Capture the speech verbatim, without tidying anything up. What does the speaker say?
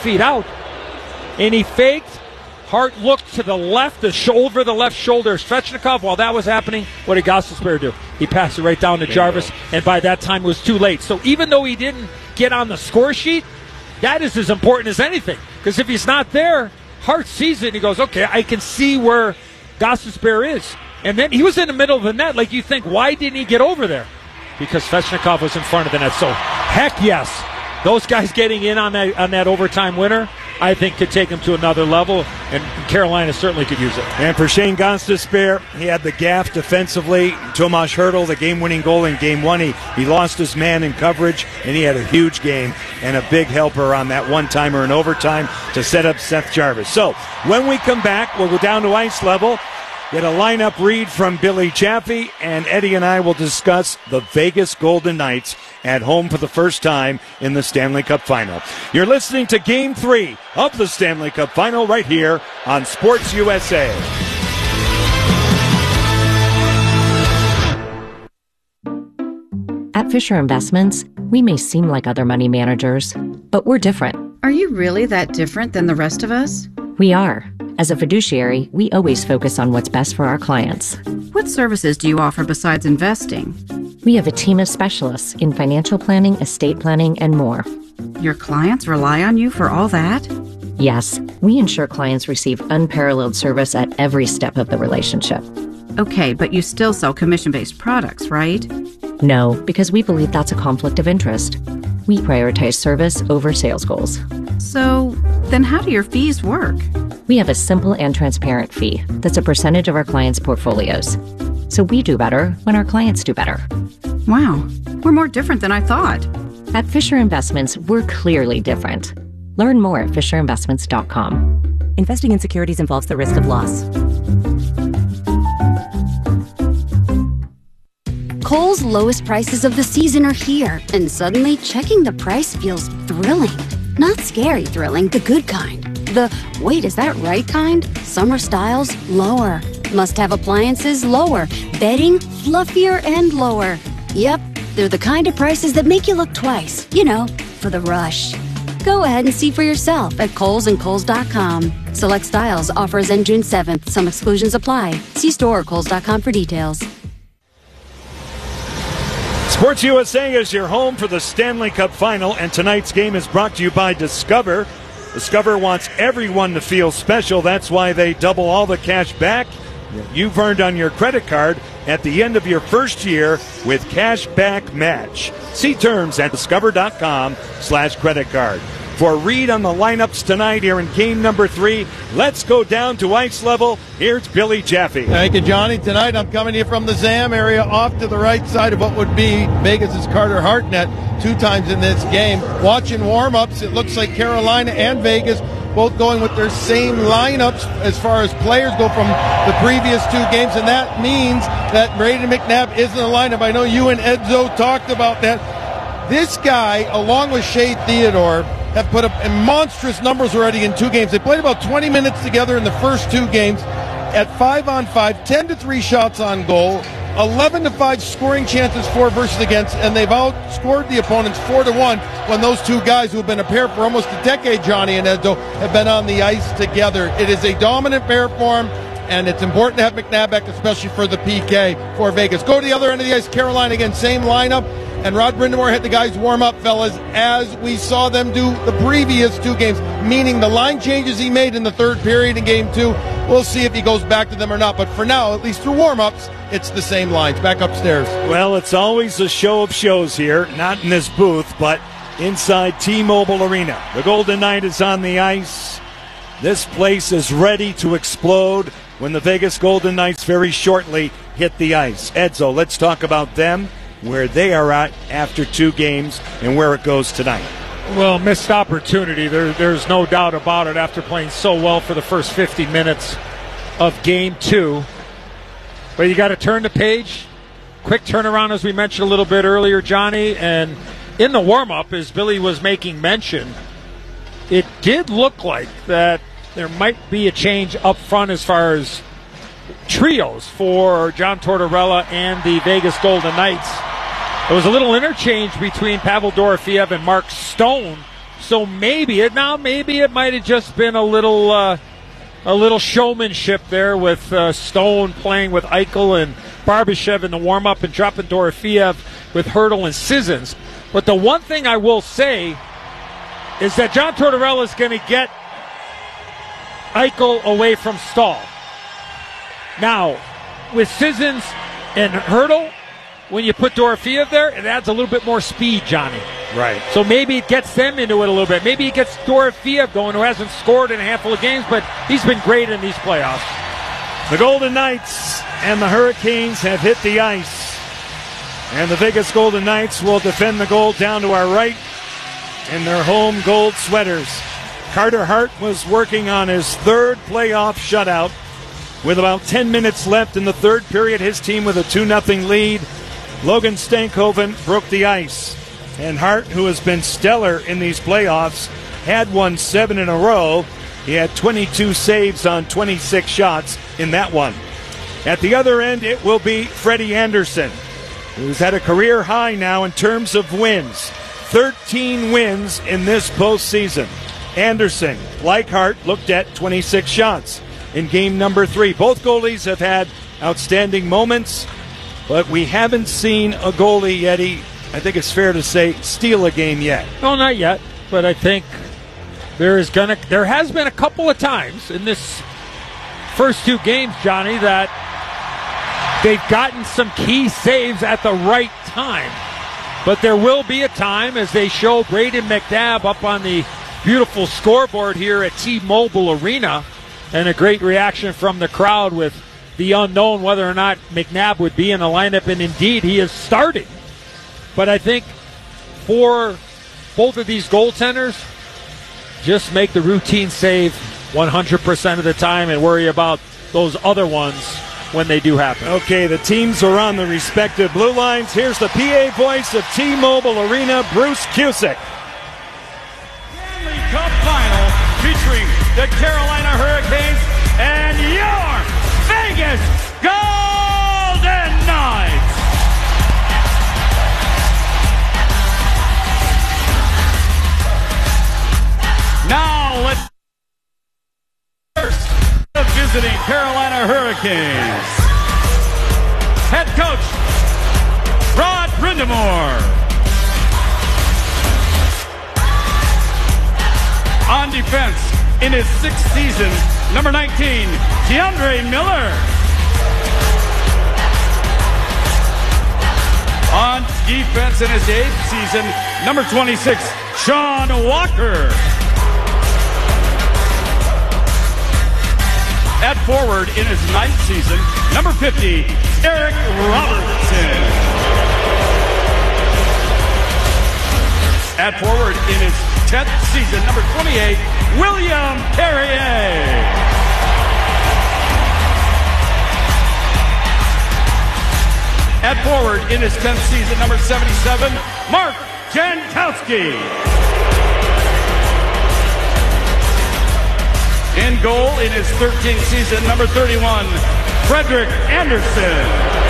feet out, and he faked. Hart looked to the left, the sh- over the left shoulder of Svechnikov. While that was happening, what did Gostisbehere do? He passed it right down to Jarvis, and by that time it was too late. So even though he didn't get on the score sheet, that is as important as anything. Because if he's not there, Hart sees it and he goes, okay, I can see where Gostisbehere is. And then he was in the middle of the net. Like, you think, why didn't he get over there? Because Svechnikov was in front of the net. So, heck yes, those guys getting in on that on that overtime winner, I think, could take him to another level, and Carolina certainly could use it. And for Shane Gostisbehere, he had the gaff defensively. Tomas Hertl, the game-winning goal in game one, he, he lost his man in coverage, and he had a huge game and a big helper on that one-timer in overtime to set up Seth Jarvis. So when we come back, we'll go down to ice level. Get a lineup read from Billy Chaffee, and Eddie and I will discuss the Vegas Golden Knights at home for the first time in the Stanley Cup Final. You're listening to Game three of the Stanley Cup Final right here on Sports U S A. At Fisher Investments, we may seem like other money managers, but we're different. Are you really that different than the rest of us? We are. As a fiduciary, we always focus on what's best for our clients. What services do you offer besides investing? We have a team of specialists in financial planning, estate planning, and more. Your clients rely on you for all that? Yes, we ensure clients receive unparalleled service at every step of the relationship. Okay, but you still sell commission-based products, right? No, because we believe that's a conflict of interest. We prioritize service over sales goals. So, then how do your fees work? We have a simple and transparent fee that's a percentage of our clients' portfolios. So we do better when our clients do better. Wow, we're more different than I thought. At Fisher Investments, we're clearly different. Learn more at fisher investments dot com. Investing in securities involves the risk of loss. Kohl's lowest prices of the season are here, and suddenly checking the price feels thrilling. Not scary thrilling, the good kind. The, wait, is that right kind? Summer styles, lower. Must-have appliances, lower. Bedding, fluffier and lower. Yep, they're the kind of prices that make you look twice. You know, for the rush. Go ahead and see for yourself at Kohl's and Kohl's dot com. Select styles, offers end June seventh. Some exclusions apply. See store or Kohl's dot com for details. Sports U S A is your home for the Stanley Cup Final, and tonight's game is brought to you by Discover. Discover wants everyone to feel special. That's why they double all the cash back you've earned on your credit card at the end of your first year with Cash Back Match. See terms at discover.com slash credit card. For a read on the lineups tonight here in game number three, let's go down to ice level. Here's Billy Chaffee. Thank you, Johnny. Tonight I'm coming to you from the Zam area off to the right side of what would be Vegas' Carter Hartnett two times in this game. Watching warm-ups, it looks like Carolina and Vegas both going with their same lineups as far as players go from the previous two games, and that means that Brayden McNabb is in the lineup. I know you and Edzo talked about that. This guy, along with Shea Theodore, have put up monstrous numbers already in two games. They played about twenty minutes together in the first two games at five on five, ten to three shots on goal, eleven to five scoring chances for versus against, and they've outscored the opponents four to one when those two guys who have been a pair for almost a decade, Johnny and Edzo, have been on the ice together. It is a dominant pair for them, and it's important to have McNabb back, especially for the P K for Vegas. Go to the other end of the ice, Carolina again, same lineup. And Rod Brindamore had the guys warm up, fellas, as we saw them do the previous two games, meaning the line changes he made in the third period in game two. We'll see if he goes back to them or not. But for now, at least through warm-ups, it's the same lines. Back upstairs. Well, it's always a show of shows here, not in this booth, but inside T-Mobile Arena. The Golden Knight is on the ice. This place is ready to explode when the Vegas Golden Knights very shortly hit the ice. Edzo, let's talk about them, where they are at after two games, and where it goes tonight. Well, missed opportunity. There, there's no doubt about it after playing so well for the first fifty minutes of game two. But you got to turn the page. Quick turnaround, as we mentioned a little bit earlier, Johnny. And in the warm-up, as Billy was making mention, it did look like that there might be a change up front as far as trios for John Tortorella and the Vegas Golden Knights. There was a little interchange between Pavel Dorofeev and Mark Stone. So maybe it now maybe it might have just been a little uh, a little showmanship there with uh, Stone playing with Eichel and Barbashev in the warm-up and dropping Dorofeev with Hertl and Sissons. But the one thing I will say is that John Tortorella is going to get Eichel away from Stahl. Now, with Sissons and Hertl, when you put Dorofeev there, it adds a little bit more speed, Johnny. Right. So maybe it gets them into it a little bit. Maybe it gets Dorofeev going, who hasn't scored in a handful of games, but he's been great in these playoffs. The Golden Knights and the Hurricanes have hit the ice. And the Vegas Golden Knights will defend the goal down to our right in their home gold sweaters. Carter Hart was working on his third playoff shutout. With about ten minutes left in the third period, his team with a two nothing lead. Logan Stankoven broke the ice. And Hart, who has been stellar in these playoffs, had won seven in a row. He had twenty-two saves on twenty-six shots in that one. At the other end, it will be Freddie Anderson, who's had a career high now in terms of wins. thirteen wins in this postseason. Anderson, like Hart, looked at twenty-six shots in game number three. Both goalies have had outstanding moments, but we haven't seen a goalie, Yeti, I think it's fair to say, steal a game yet. No, not yet, but I think there is gonna there has been a couple of times in this first two games, Johnny, that they've gotten some key saves at the right time. But there will be a time, as they show Braden McNabb up on the beautiful scoreboard here at T-Mobile Arena, and a great reaction from the crowd with the unknown whether or not McNabb would be in the lineup, and indeed he is starting. But I think for both of these goaltenders, just make the routine save one hundred percent of the time and worry about those other ones when they do happen. Okay, the teams are on the respective blue lines. Here's the P A voice of T-Mobile Arena, Bruce Cusick. Stanley Cup Final featuring the Carolina Hurricanes and your Vegas Golden Knights. Now let's first the visiting Carolina Hurricanes. Head coach Rod Brind'Amour. On defense in his sixth season, number nineteen, DeAndre Miller. On defense in his eighth season, number twenty-six, Sean Walker. At forward in his ninth season, number fifty, Eric Robertson. At forward in his tenth season, number twenty-eight, William Perrier. At forward in his tenth season, number seventy-seven, Mark Jankowski. In goal in his thirteenth season, number thirty-one, Frederick Anderson.